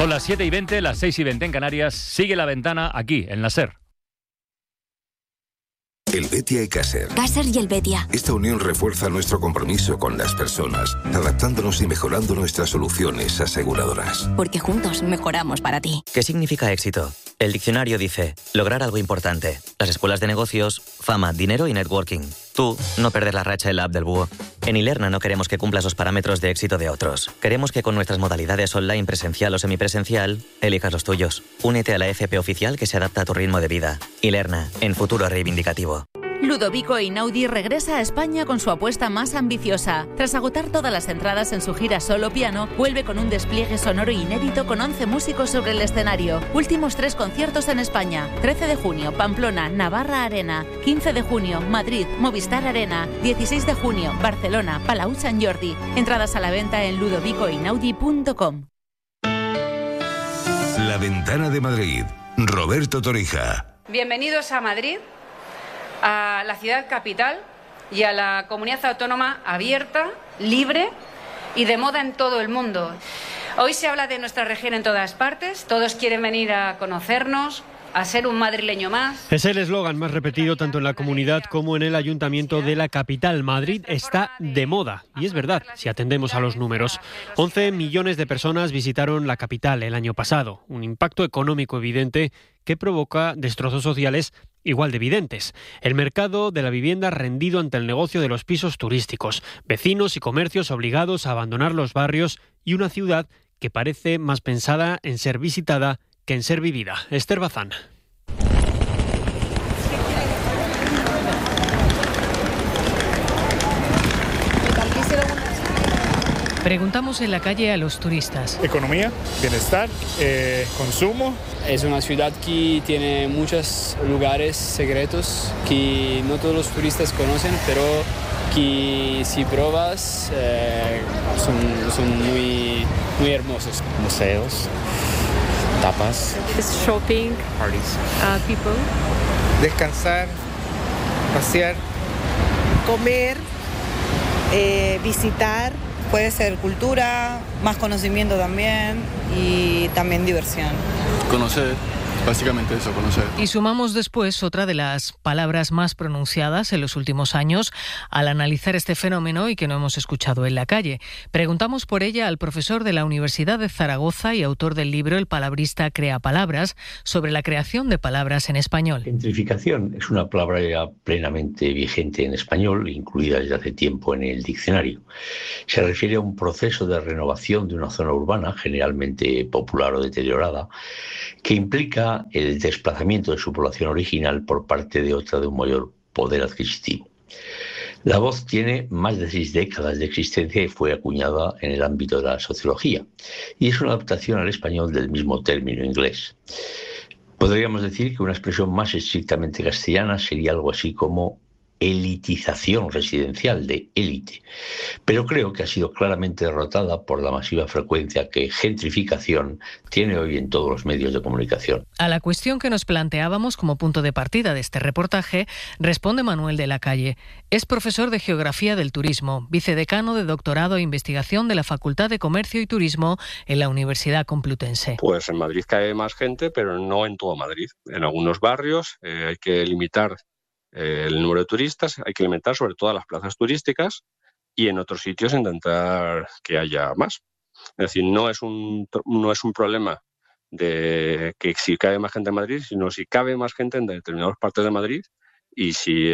Son las 7:20, las 6:20 en Canarias. Sigue La Ventana aquí, en la SER. Helvetia y Caser. Caser y Helvetia. Esta unión refuerza nuestro compromiso con las personas, adaptándonos y mejorando nuestras soluciones aseguradoras. Porque juntos mejoramos para ti. ¿Qué significa éxito? El diccionario dice, lograr algo importante. Las escuelas de negocios, fama, dinero y networking. Tú, no perder la racha en la app del búho. En Ilerna no queremos que cumplas los parámetros de éxito de otros. Queremos que con nuestras modalidades online, presencial o semipresencial, elijas los tuyos. Únete a la FP oficial que se adapta a tu ritmo de vida. Ilerna, en futuro reivindicativo. Ludovico Einaudi regresa a España con su apuesta más ambiciosa. Tras agotar todas las entradas en su gira solo piano, vuelve con un despliegue sonoro inédito con 11 músicos sobre el escenario. Últimos 3 conciertos en España. 13 de junio, Pamplona, Navarra Arena. 15 de junio, Madrid, Movistar Arena. 16 de junio, Barcelona, Palau Sant Jordi. Entradas a la venta en ludovicoeinaudi.com. La Ventana de Madrid. Roberto Torija. Bienvenidos a Madrid, a la ciudad capital y a la comunidad autónoma abierta, libre y de moda en todo el mundo. Hoy se habla de nuestra región en todas partes, todos quieren venir a conocernos, a ser un madrileño más. Es el eslogan más repetido tanto en la comunidad como en el ayuntamiento de la capital. Madrid está de moda. Y es verdad, si atendemos a los números. 11 millones de personas visitaron la capital el año pasado. Un impacto económico evidente que provoca destrozos sociales igual de evidentes. El mercado de la vivienda rendido ante el negocio de los pisos turísticos. Vecinos y comercios obligados a abandonar los barrios y una ciudad que parece más pensada en ser visitada que en ser vivida. Esther Bazán. Preguntamos en la calle a los turistas. Economía, bienestar, consumo. Es una ciudad que tiene muchos lugares secretos que no todos los turistas conocen, pero que si pruebas son muy hermosos. Museos, tapas, shopping, parties, people. Descansar, pasear, comer, visitar. Puede ser cultura, más conocimiento también y también diversión. Conocer, básicamente eso, conocer. Y sumamos después otra de las palabras más pronunciadas en los últimos años al analizar este fenómeno y que no hemos escuchado en la calle. Preguntamos por ella al profesor de la Universidad de Zaragoza y autor del libro El palabrista crea palabras, sobre la creación de palabras en español. Gentrificación es una palabra ya plenamente vigente en español, incluida desde hace tiempo en el diccionario. Se refiere a un proceso de renovación de una zona urbana, generalmente popular o deteriorada, que implica el desplazamiento de su población original por parte de otra de un mayor poder adquisitivo. La voz tiene más de 6 décadas de existencia y fue acuñada en el ámbito de la sociología, y es una adaptación al español del mismo término inglés. Podríamos decir que una expresión más estrictamente castellana sería algo así como elitización residencial, de élite, pero creo que ha sido claramente derrotada por la masiva frecuencia que gentrificación tiene hoy en todos los medios de comunicación. A la cuestión que nos planteábamos como punto de partida de este reportaje, responde Manuel de la Calle. Es profesor de Geografía del Turismo, vicedecano de Doctorado e Investigación de la Facultad de Comercio y Turismo en la Universidad Complutense. Pues en Madrid cae más gente, pero no en todo Madrid. En algunos barrios hay que limitar el número de turistas, hay que alimentar sobre todo las plazas turísticas y en otros sitios intentar que haya más. Es decir, no es un problema de que si cabe más gente en Madrid, sino si cabe más gente en determinadas partes de Madrid y si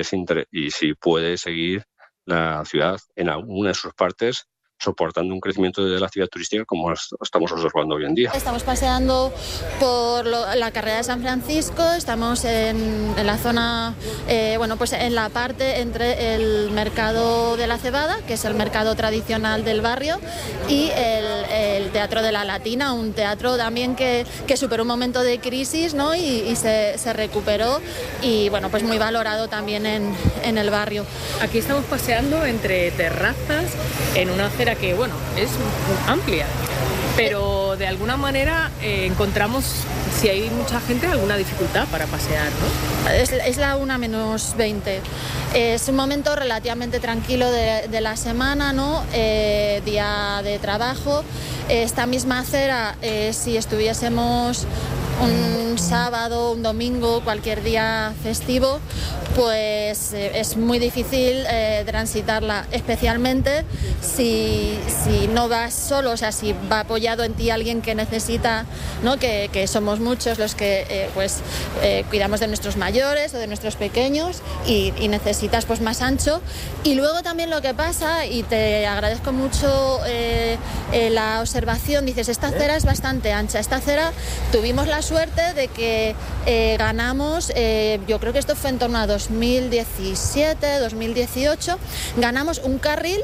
puede seguir la ciudad en alguna de sus partes soportando un crecimiento de la actividad turística como estamos observando hoy en día. Estamos paseando por la carrera de San Francisco, estamos en la zona, pues en la parte entre el mercado de la Cebada, que es el mercado tradicional del barrio, y el Teatro de la Latina, un teatro también que superó un momento de crisis, ¿no? y se recuperó y pues muy valorado también en el barrio. Aquí estamos paseando entre terrazas en una acera que es amplia, pero de alguna manera encontramos si hay mucha gente, alguna dificultad para pasear, ¿no? Es la 1:20. Es un momento relativamente tranquilo de la semana, ¿no? Día de trabajo. Esta misma acera, si estuviésemos un sábado, un domingo, cualquier día festivo, pues es muy difícil transitarla, especialmente si no vas solo, o sea, si va apoyado en ti alguien que necesita, ¿no? Que somos muchos los que cuidamos de nuestros mayores o de nuestros pequeños y necesitas pues más ancho. Y luego también lo que pasa, y te agradezco mucho la observación, dices, esta acera es bastante ancha. Esta acera tuvimos la suerte de que ganamos, yo creo que esto fue en torno a 2017, 2018, ganamos un carril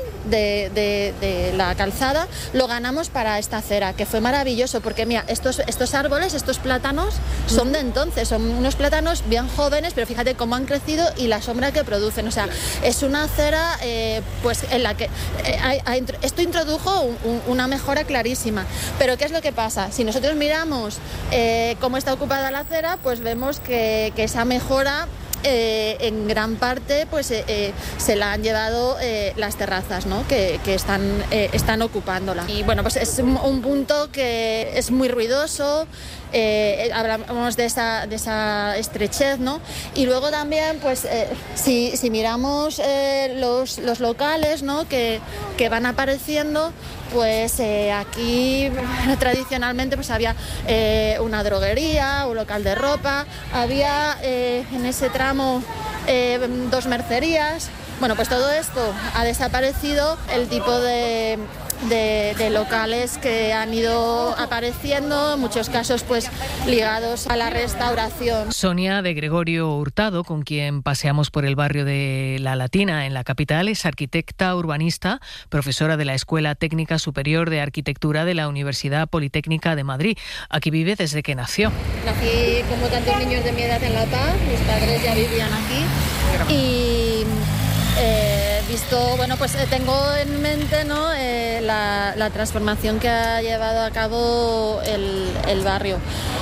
de la calzada, lo ganamos para esta acera, que fue maravilloso, porque mira, estos árboles, estos plátanos, son de entonces, son unos plátanos bien jóvenes, pero fíjate cómo han crecido y la sombra que producen. O sea, es una acera pues en la que esto introdujo una mejora clarísima. Pero ¿qué es lo que pasa? Si nosotros miramos cómo está ocupada la acera, pues vemos que esa mejora en gran parte pues se la han llevado las terrazas, ¿no? que están ocupándola. Y bueno, pues es un punto que es muy ruidoso. Hablamos de esa estrechez, ¿no? Y luego también, pues, si miramos los locales, ¿no? que van apareciendo, pues aquí tradicionalmente pues había una droguería, un local de ropa, había en ese tramo 2 mercerías. Bueno, pues todo esto ha desaparecido. El tipo de locales que han ido apareciendo, en muchos casos pues ligados a la restauración. Sonia de Gregorio Hurtado, con quien paseamos por el barrio de La Latina en la capital, es arquitecta urbanista, profesora de la Escuela Técnica Superior de Arquitectura de la Universidad Politécnica de Madrid. Aquí vive desde que nació. Nací como tantos niños de mi edad en La Paz, mis padres ya vivían aquí y bueno, pues tengo en mente, ¿no? la transformación que ha llevado a cabo el barrio.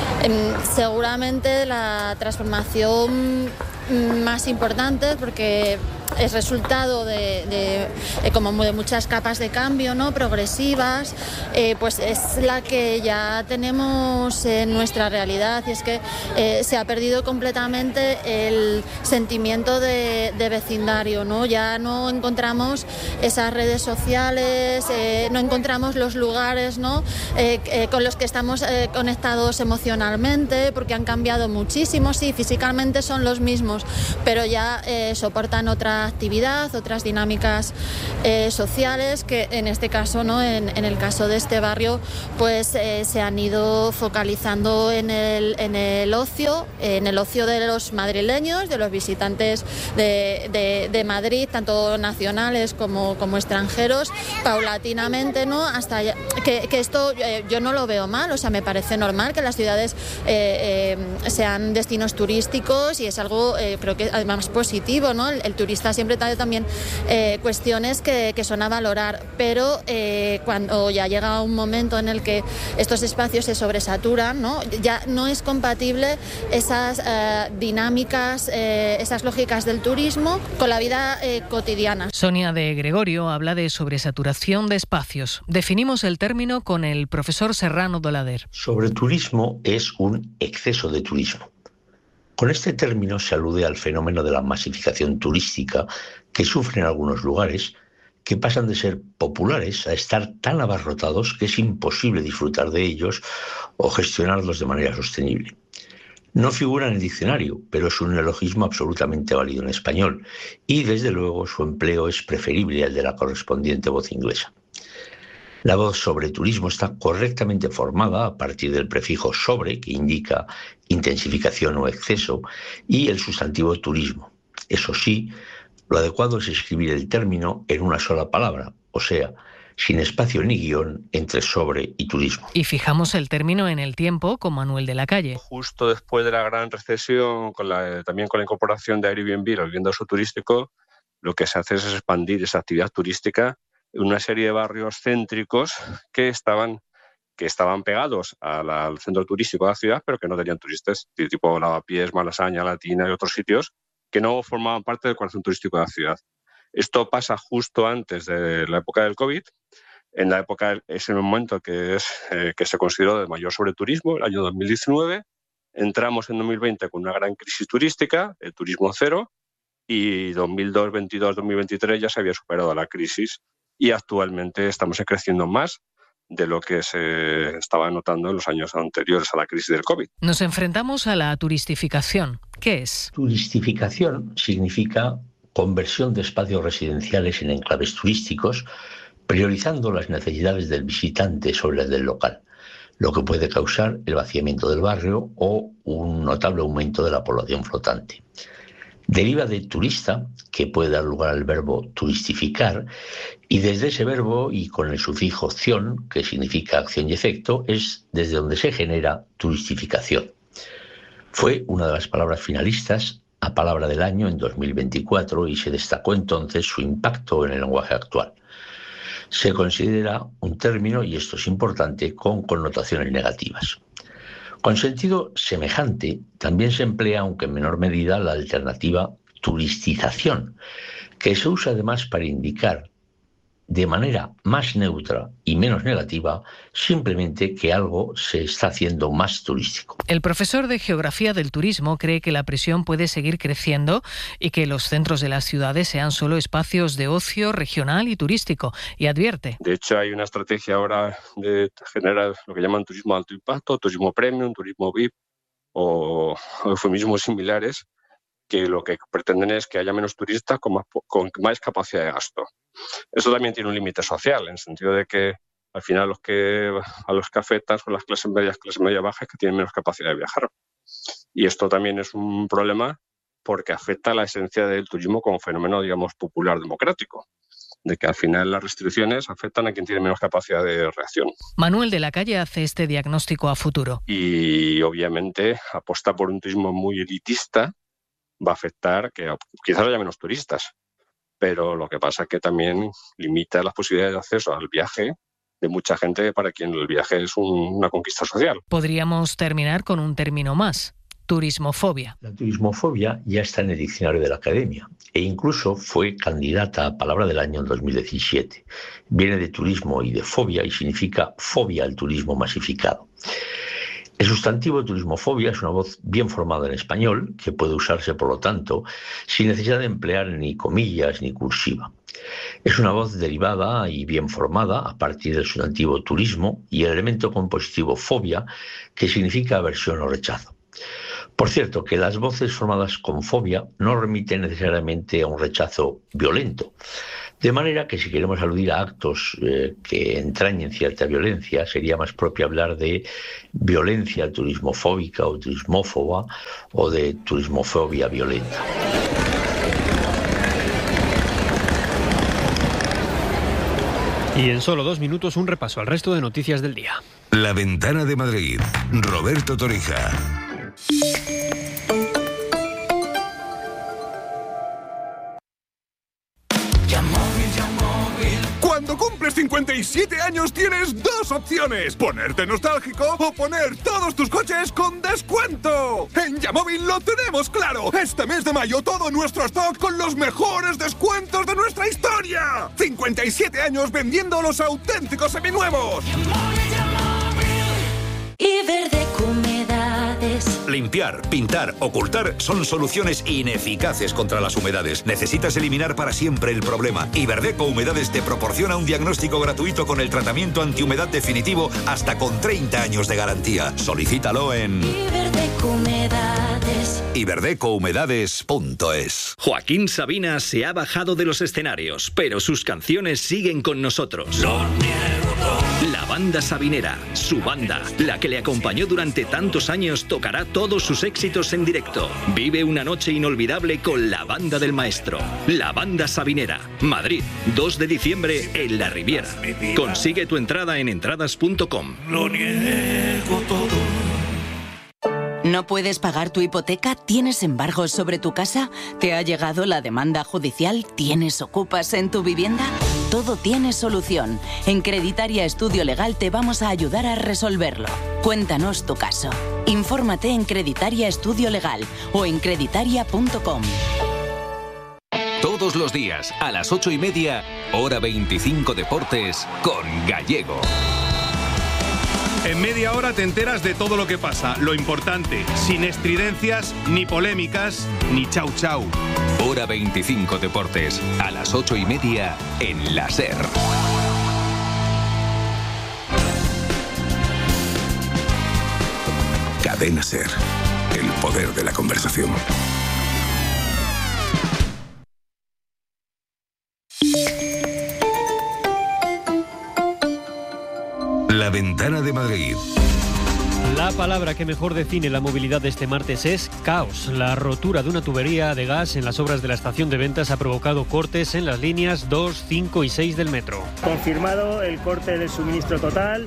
Seguramente la transformación más importante, porque es resultado de muchas capas de cambio, ¿no? Progresivas, pues es la que ya tenemos en nuestra realidad, y es que se ha perdido completamente el sentimiento de vecindario, ¿no? Ya no encontramos esas redes sociales, no encontramos los lugares, ¿no? Con los que estamos conectados emocionalmente, porque han cambiado muchísimo. Sí, físicamente son los mismos, pero ya soportan otra actividad, otras dinámicas sociales que en este caso, ¿no? En el caso de este barrio, pues se han ido focalizando en el ocio de los madrileños, de los visitantes de Madrid, tanto nacionales como extranjeros, paulatinamente, ¿no? Hasta que esto yo no lo veo mal, o sea, me parece normal que las ciudades sean destinos turísticos, y es algo creo que además positivo, ¿no? El turista siempre trae también cuestiones que son a valorar, pero cuando ya llega un momento en el que estos espacios se sobresaturan, ¿no? Ya no es compatible esas dinámicas, esas lógicas del turismo con la vida cotidiana. Sonia de Gregorio habla de sobresaturación de espacios. Definimos el término con el profesor Serrano Dolader. Sobreturismo es un exceso de turismo. Con este término se alude al fenómeno de la masificación turística que sufren algunos lugares, que pasan de ser populares a estar tan abarrotados que es imposible disfrutar de ellos o gestionarlos de manera sostenible. No figura en el diccionario, pero es un neologismo absolutamente válido en español, y desde luego su empleo es preferible al de la correspondiente voz inglesa. La voz sobreturismo está correctamente formada a partir del prefijo sobre, que indica intensificación o exceso, y el sustantivo turismo. Eso sí, lo adecuado es escribir el término en una sola palabra, o sea, sin espacio ni guión entre sobre y turismo. Y fijamos el término en el tiempo con Manuel de la Calle. Justo después de la gran recesión, también con la incorporación de Airbnb, el vivienda uso turístico, lo que se hace es expandir esa actividad turística en una serie de barrios céntricos que que estaban pegados al centro turístico de la ciudad, pero que no tenían turistas, tipo Lavapiés, Malasaña, Latina y otros sitios que no formaban parte del corazón turístico de la ciudad. Esto pasa justo antes de la época del COVID. En la época, es el momento que se consideró de mayor sobreturismo, el año 2019. Entramos en 2020 con una gran crisis turística, el turismo cero, y 2022, 2023 ya se había superado la crisis y actualmente estamos creciendo más de lo que se estaba notando en los años anteriores a la crisis del COVID. Nos enfrentamos a la turistificación. ¿Qué es? Turistificación significa conversión de espacios residenciales en enclaves turísticos, priorizando las necesidades del visitante sobre las del local, lo que puede causar el vaciamiento del barrio o un notable aumento de la población flotante. Deriva de turista, que puede dar lugar al verbo turistificar, y desde ese verbo y con el sufijo ción, que significa acción y efecto, es desde donde se genera turistificación. Fue una de las palabras finalistas a Palabra del Año en 2024 y se destacó entonces su impacto en el lenguaje actual. Se considera un término, y esto es importante, con connotaciones negativas. Con sentido semejante, también se emplea, aunque en menor medida, la alternativa turistización, que se usa además para indicar de manera más neutra y menos negativa simplemente que algo se está haciendo más turístico. El profesor de Geografía del Turismo cree que la presión puede seguir creciendo y que los centros de las ciudades sean solo espacios de ocio regional y turístico, y advierte. De hecho, hay una estrategia ahora de generar lo que llaman turismo de alto impacto, turismo premium, turismo VIP o eufemismos similares, que lo que pretenden es que haya menos turistas con más capacidad de gasto. Eso también tiene un límite social, en el sentido de que al final a los que afectan son las clases medias bajas, que tienen menos capacidad de viajar. Y esto también es un problema porque afecta a la esencia del turismo como fenómeno, digamos, popular democrático, de que al final las restricciones afectan a quien tiene menos capacidad de reacción. Manuel de la Calle hace este diagnóstico a futuro. Y obviamente apostar por un turismo muy elitista va a afectar que quizás haya menos turistas, pero lo que pasa es que también limita las posibilidades de acceso al viaje de mucha gente para quien el viaje es una conquista social. Podríamos terminar con un término más: turismofobia. La turismofobia ya está en el diccionario de la Academia e incluso fue candidata a Palabra del Año en 2017. Viene de turismo y de fobia y significa fobia al turismo masificado. El sustantivo turismofobia es una voz bien formada en español, que puede usarse, por lo tanto, sin necesidad de emplear ni comillas ni cursiva. Es una voz derivada y bien formada a partir del sustantivo turismo y el elemento compositivo fobia, que significa aversión o rechazo. Por cierto, que las voces formadas con fobia no remiten necesariamente a un rechazo violento. De manera que si queremos aludir a actos que entrañen cierta violencia, sería más propio hablar de violencia turismofóbica o turismófoba o de turismofobia violenta. Y en solo 2 minutos un repaso al resto de noticias del día. La Ventana de Madrid. Roberto Torija. Cuando cumples 57 años tienes 2 opciones: ponerte nostálgico o poner todos tus coches con descuento. En Yamóvil lo tenemos claro. Este mes de mayo todo nuestro stock con los mejores descuentos de nuestra historia. 57 años vendiendo los auténticos seminuevos. Iberdeco Humedades. Limpiar, pintar, ocultar son soluciones ineficaces contra las humedades. Necesitas eliminar para siempre el problema. Iberdeco Humedades te proporciona un diagnóstico gratuito con el tratamiento antihumedad definitivo hasta con 30 años de garantía. Solicítalo en Iberdeco Humedades. iberdecohumedades.es. Joaquín Sabina se ha bajado de los escenarios, pero sus canciones siguen con nosotros. La banda sabinera, su banda, la que le acompañó durante tantos años, tocará todos sus éxitos en directo. Vive una noche inolvidable con la banda del maestro. La banda sabinera, Madrid, 2 de diciembre en La Riviera. Consigue tu entrada en entradas.com. Lo niego todo. ¿No puedes pagar tu hipoteca? ¿Tienes embargos sobre tu casa? ¿Te ha llegado la demanda judicial? ¿Tienes ocupas en tu vivienda? Todo tiene solución. En Creditaria Estudio Legal te vamos a ayudar a resolverlo. Cuéntanos tu caso. Infórmate en Creditaria Estudio Legal o en creditaria.com. Todos los días, a las 8:30, Hora 25 Deportes, con Gallego. En media hora te enteras de todo lo que pasa, lo importante, sin estridencias, ni polémicas, ni chau chau. Hora 25 Deportes, a las 8:30 en la SER. Cadena SER, el poder de la conversación. La Ventana de Madrid. La palabra que mejor define la movilidad de este martes es caos. La rotura de una tubería de gas en las obras de la estación de Ventas ha provocado cortes en las líneas 2, 5 y 6 del metro. Confirmado el corte del suministro total,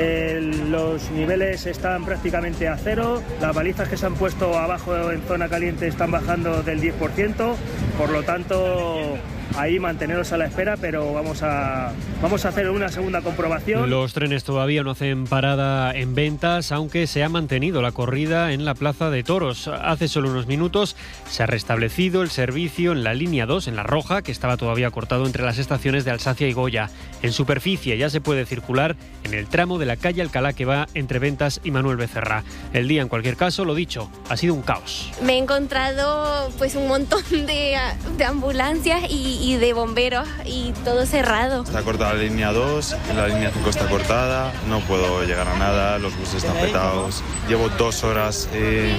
los niveles están prácticamente a cero, las balizas que se han puesto abajo en zona caliente están bajando del 10%, por lo tanto ahí manteneros a la espera, pero vamos a hacer una segunda comprobación. Los trenes todavía no hacen parada en Ventas, aunque se ha mantenido la corrida en la Plaza de Toros. Hace solo unos minutos se ha restablecido el servicio en la línea 2, en la roja, que estaba todavía cortado entre las estaciones de Alsacia y Goya. En superficie ya se puede circular en el tramo de la calle Alcalá que va entre Ventas y Manuel Becerra. El día, en cualquier caso, lo dicho, ha sido un caos. Me he encontrado pues un montón de ambulancias y de bomberos y todo cerrado. Está cortada la línea 2, la línea 5 está cortada, no puedo llegar a nada, los buses están petados. Llevo 2 horas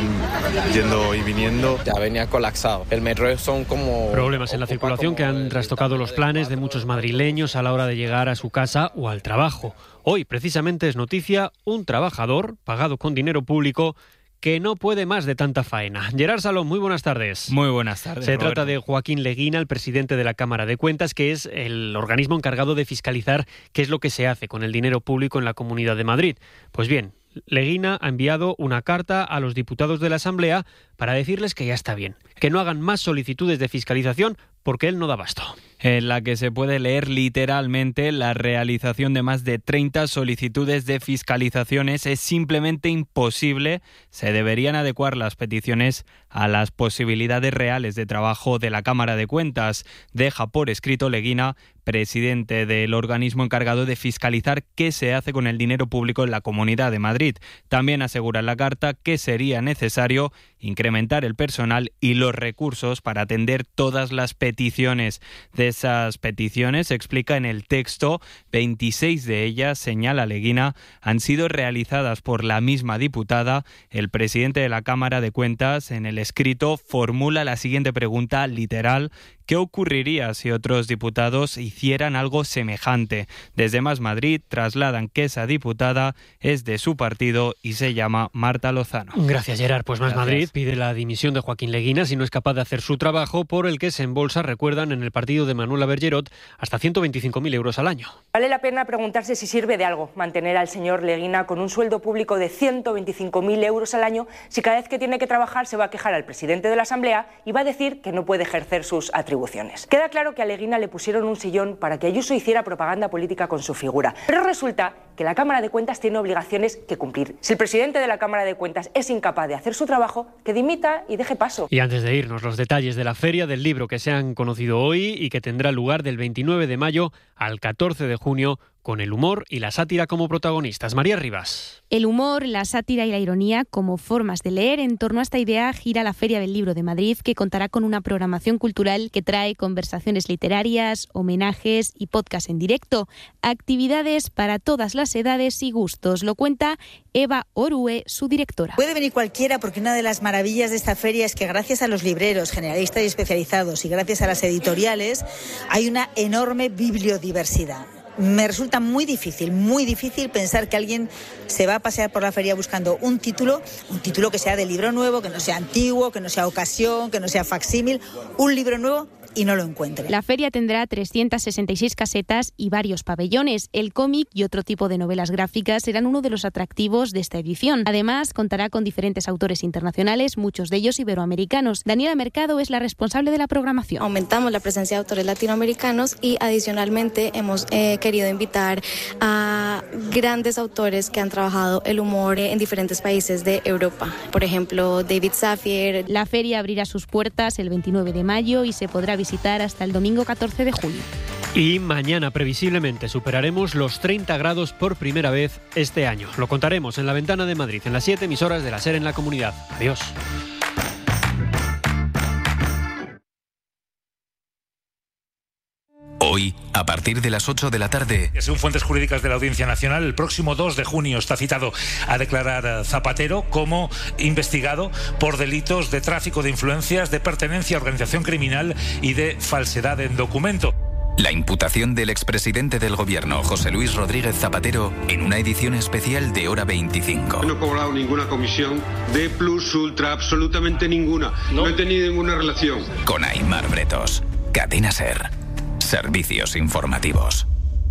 yendo y viniendo. Ya venía colapsado. El metro son como... Problemas en la circulación que han trastocado los planes de muchos madrileños a la hora de llegar a su casa o al trabajo. Hoy, precisamente, es noticia un trabajador pagado con dinero público que no puede más de tanta faena. Gerard Salón, muy buenas tardes. Muy buenas tardes, Se Roberto. trata de Joaquín Leguina, el presidente de la Cámara de Cuentas, que es el organismo encargado de fiscalizar qué es lo que se hace con el dinero público en la Comunidad de Madrid. Pues bien, Leguina ha enviado una carta a los diputados de la Asamblea para decirles que ya está bien, que no hagan más solicitudes de fiscalización porque él no da abasto. En la que se puede leer literalmente: la realización de más de 30 solicitudes de fiscalizaciones es simplemente imposible. Se deberían adecuar las peticiones a las posibilidades reales de trabajo de la Cámara de Cuentas. Deja por escrito Leguina, presidente del organismo encargado de fiscalizar qué se hace con el dinero público en la Comunidad de Madrid. También asegura en la carta que sería necesario incrementar el personal y los recursos para atender todas las peticiones. De esas peticiones, se explica en el texto, 26 de ellas, señala Leguina, han sido realizadas por la misma diputada. El presidente de la Cámara de Cuentas, en el escrito, formula la siguiente pregunta literal: ¿qué ocurriría si otros diputados hicieran algo semejante? Desde Más Madrid trasladan que esa diputada es de su partido y se llama Marta Lozano. Gracias, Gerard. Pues Más Gracias. Madrid pide la dimisión de Joaquín Leguina si no es capaz de hacer su trabajo, por el que se embolsa, recuerdan, en el partido de Manuela Bergerot, hasta 125.000 euros al año. Vale la pena preguntarse si sirve de algo mantener al señor Leguina con un sueldo público de 125.000 euros al año si cada vez que tiene que trabajar se va a quejar al presidente de la Asamblea y va a decir que no puede ejercer sus atribuciones. Queda claro que a Leguina le pusieron un sillón para que Ayuso hiciera propaganda política con su figura, pero resulta que la Cámara de Cuentas tiene obligaciones que cumplir. Si el presidente de la Cámara de Cuentas es incapaz de hacer su trabajo, que dimita y deje paso. Y antes de irnos, los detalles de la Feria del Libro que se han conocido hoy y que tendrá lugar del 29 de mayo al 14 de junio, con el humor y la sátira como protagonistas. María Rivas. El humor, la sátira y la ironía como formas de leer. En torno a esta idea gira la Feria del Libro de Madrid, que contará con una programación cultural que trae conversaciones literarias, homenajes y podcast en directo. Actividades para todas las edades y gustos. Lo cuenta Eva Orue, su directora. Puede venir cualquiera, porque una de las maravillas de esta feria es que gracias a los libreros generalistas y especializados y gracias a las editoriales hay una enorme bibliodiversidad. Me resulta muy difícil pensar que alguien se va a pasear por la feria buscando un título que sea de libro nuevo, que no sea antiguo, que no sea ocasión, que no sea facsímil, un libro nuevo y no lo encuentre. La feria tendrá 366 casetas y varios pabellones. El cómic y otro tipo de novelas gráficas serán uno de los atractivos de esta edición. Además, contará con diferentes autores internacionales, muchos de ellos iberoamericanos. Daniela Mercado es la responsable de la programación. Aumentamos la presencia de autores latinoamericanos y adicionalmente hemos querido invitar a grandes autores que han trabajado el humor en diferentes países de Europa. Por ejemplo, David Safier. La feria abrirá sus puertas el 29 de mayo y se podrá visitar hasta el domingo 14 de julio. Y mañana previsiblemente superaremos los 30 grados por primera vez este año. Lo contaremos en La Ventana de Madrid, en las 7 emisoras de la SER en la comunidad. Adiós. Hoy, a partir de las 8 de la tarde... Según fuentes jurídicas de la Audiencia Nacional, el próximo 2 de junio está citado a declarar Zapatero como investigado por delitos de tráfico de influencias, de pertenencia a organización criminal y de falsedad en documento. La imputación del expresidente del gobierno, José Luis Rodríguez Zapatero, en una edición especial de Hora 25. No he cobrado ninguna comisión de plus ultra, absolutamente ninguna. No he tenido ninguna relación. Con Aimar Bretos. Cadena SER. Servicios informativos.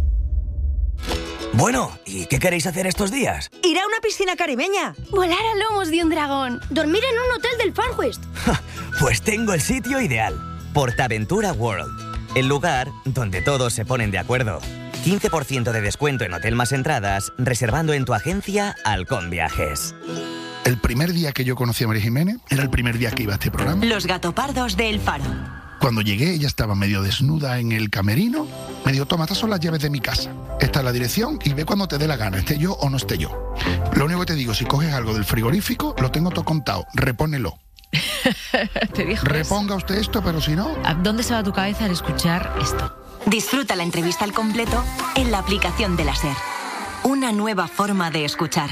Bueno, ¿y qué queréis hacer estos días? Ir a una piscina caribeña. Volar a lomos de un dragón. Dormir en un hotel del Far West. Pues tengo el sitio ideal. PortAventura World. El lugar donde todos se ponen de acuerdo. 15% de descuento en hotel más entradas, reservando en tu agencia Halcón Viajes. El primer día que yo conocí a María Jiménez era el primer día que iba a este programa. Los gatopardos de El Faro. Cuando llegué, ella estaba medio desnuda en el camerino. Me dijo, toma, estas son las llaves de mi casa. Esta es la dirección y ve cuando te dé la gana, esté yo o no esté yo. Lo único que te digo, si coges algo del frigorífico, lo tengo todo contado, repónelo. ¿Te dijo Reponga usted esto, pero si no... ¿A dónde se va tu cabeza al escuchar esto? Disfruta la entrevista al completo en la aplicación de la SER. Una nueva forma de escuchar.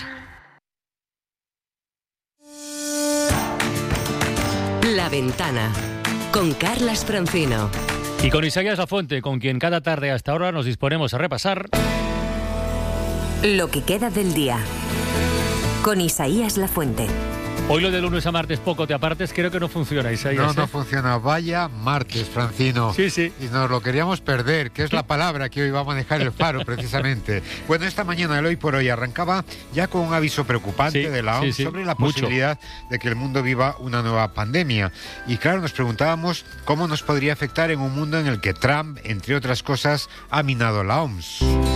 La Ventana, con Carlas Francino. Y con Isaías Lafuente, con quien cada tarde hasta ahora nos disponemos a repasar... Lo que queda del día. Con Isaías Lafuente. Hoy lo de lunes a martes poco te apartes, creo que no funciona, Isaías. No funciona. Vaya martes, Francino. Sí. Y nos lo queríamos perder, que es la palabra que hoy va a manejar el Faro, precisamente. Bueno, esta mañana el Hoy por Hoy arrancaba ya con un aviso preocupante de la OMS sobre la posibilidad de que el mundo viva una nueva pandemia. Y claro, nos preguntábamos cómo nos podría afectar en un mundo en el que Trump, entre otras cosas, ha minado la OMS.